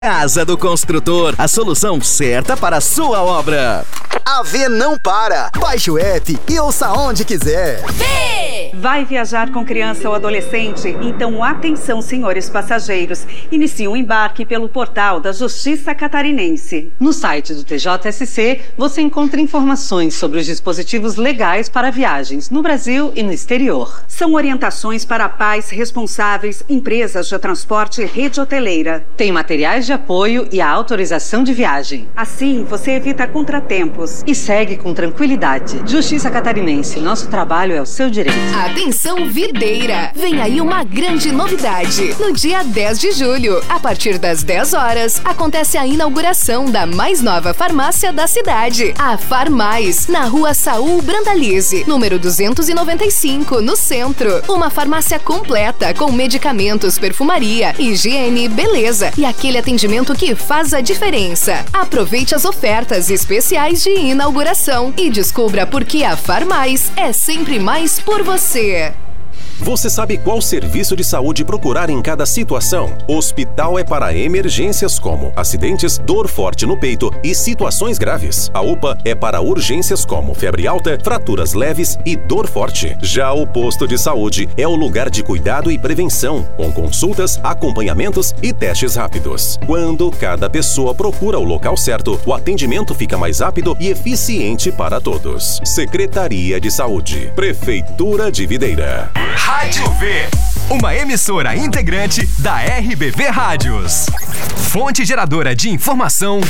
Casa do Construtor, a solução certa para a sua obra. A V não para. Baixe o app e ouça onde quiser. V! Vai viajar com criança ou adolescente? Então atenção, senhores passageiros. Inicie um embarque pelo portal da Justiça Catarinense. No site do TJSC, você encontra informações sobre os dispositivos legais para viagens no Brasil e no exterior. São orientações para pais responsáveis, empresas de transporte e rede hoteleira. Tem materiais de apoio e a autorização de viagem. Assim, você evita contratempos. E segue com tranquilidade. Justiça Catarinense, nosso trabalho é o seu direito. Atenção, videira! Vem aí uma grande novidade. No dia 10 de julho, a partir das 10 horas, acontece a inauguração da mais nova farmácia da cidade, a Farmais, na rua Saul Brandalize, número 295, no centro. Uma farmácia completa com medicamentos, perfumaria, higiene, beleza e aquele atendimento que faz a diferença. Aproveite as ofertas especiais de inauguração e descubra por que a Farmais é sempre mais por você. Você sabe qual serviço de saúde procurar em cada situação? O hospital é para emergências como acidentes, dor forte no peito e situações graves. A UPA é para urgências como febre alta, fraturas leves e dor forte. Já o posto de saúde é o lugar de cuidado e prevenção, com consultas, acompanhamentos e testes rápidos. Quando cada pessoa procura o local certo, o atendimento fica mais rápido e eficiente para todos. Secretaria de Saúde, Prefeitura de Videira. Rádio V, uma emissora integrante da RBV Rádios. Fonte geradora de informação